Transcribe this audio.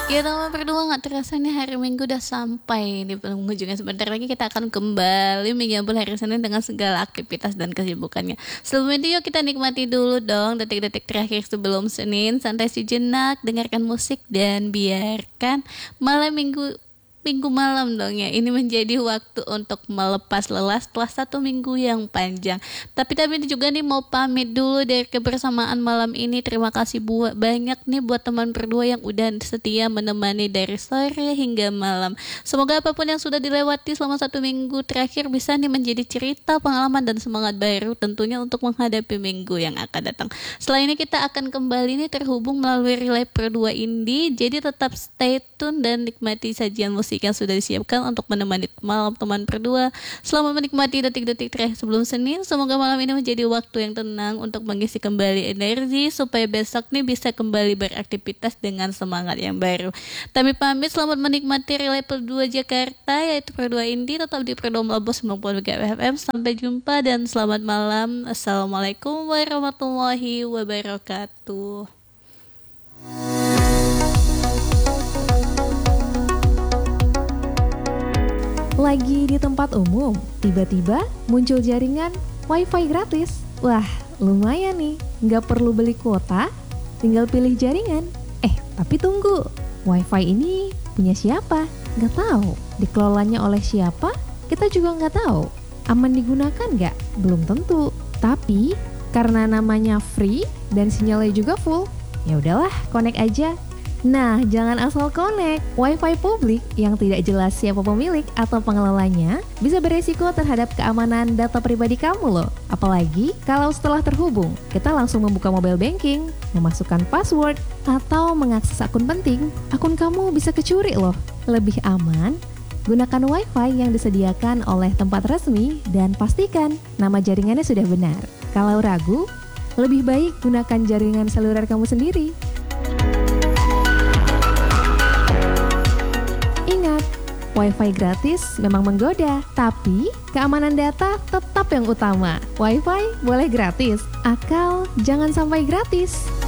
Ya teman berdua nggak terasa nih hari Minggu udah sampai di penghujungnya. Sebentar lagi kita akan kembali menyambut hari Senin dengan segala aktivitas dan kesibukannya. Sebelum itu yuk kita nikmati dulu dong detik-detik terakhir sebelum Senin. Santai sejenak, dengarkan musik dan biarkan malam Minggu malam dong ya. Ini menjadi waktu untuk melepas lelah setelah satu minggu yang panjang. Tapi juga nih mau pamit dulu dari kebersamaan malam ini. Terima kasih banyak nih buat teman berdua yang udah setia menemani dari sore hingga malam. Semoga apapun yang sudah dilewati selama satu minggu terakhir bisa nih menjadi cerita, pengalaman dan semangat baru tentunya untuk menghadapi minggu yang akan datang. Setelah ini kita akan kembali nih terhubung melalui relay berdua indie. Jadi tetap stay tune dan nikmati sajian musik yang sudah disiapkan untuk menemani malam teman berdua selama menikmati detik-detik terakhir sebelum Senin. Semoga malam ini menjadi waktu yang tenang untuk mengisi kembali energi supaya besok nih bisa kembali beraktivitas dengan semangat yang baru. Kami pamit, selamat menikmati relay berdua Jakarta yaitu berdua Indie, tetap di Perdua Melabos 90 FM. Sampai jumpa dan selamat malam. Assalamualaikum warahmatullahi wabarakatuh. Lagi di tempat umum, tiba-tiba muncul jaringan Wi-Fi gratis. Wah, lumayan nih, nggak perlu beli kuota, tinggal pilih jaringan. Tapi tunggu, Wi-Fi ini punya siapa? Nggak tahu. Dikelolanya oleh siapa? Kita juga nggak tahu. Aman digunakan nggak? Belum tentu. Tapi, karena namanya free dan sinyalnya juga full, ya udahlah, connect aja. Nah, jangan asal connect. Wi-Fi publik yang tidak jelas siapa pemilik atau pengelolanya bisa beresiko terhadap keamanan data pribadi kamu loh. Apalagi kalau setelah terhubung, kita langsung membuka mobile banking, memasukkan password, atau mengakses akun penting. Akun kamu bisa kecuri loh. Lebih aman, gunakan Wi-Fi yang disediakan oleh tempat resmi dan pastikan nama jaringannya sudah benar. Kalau ragu, lebih baik gunakan jaringan seluler kamu sendiri. Wi-Fi gratis memang menggoda, tapi keamanan data tetap yang utama. Wi-Fi boleh gratis, akal jangan sampai gratis.